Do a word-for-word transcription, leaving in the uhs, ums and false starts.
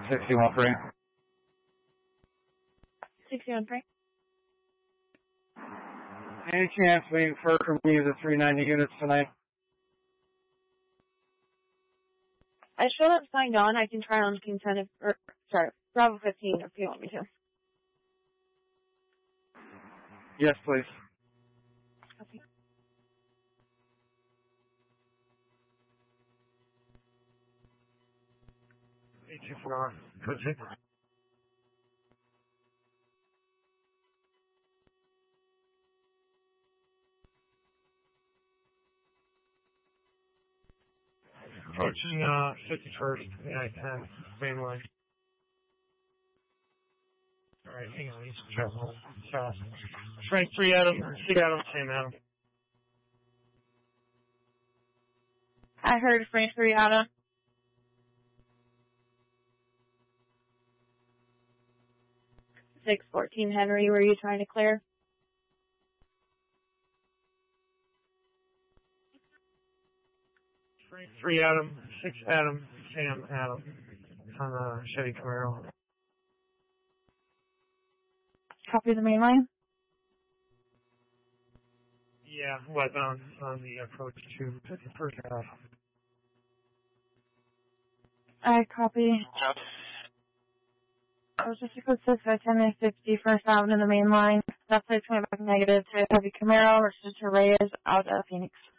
sixty-one free. sixty-one free. Any chance we infer from me the three ninety units tonight? I showed up signed on. I can try on King ten if, or, sorry, Bravo fifteen if you want me to. Yes, please. Okay. eight two four. Approaching uh, fifty-first, I ten, main line. Alright, hang on, he's traveling fast. Frank three Adam, six Adam, same Adam. I heard Frank three Adam. six fourteen Henry, were you trying to clear? Frank three Adam, six Adam, Sam Adam, on the Chevy Camaro. Copy the main line? Yeah, what, on, on the approach to fifty-first Ave. I copy. I was just a code six by ten and fifty first Avenue in the main line. That place coming back negative to Heavy Camaro, versus to Reyes out of Phoenix.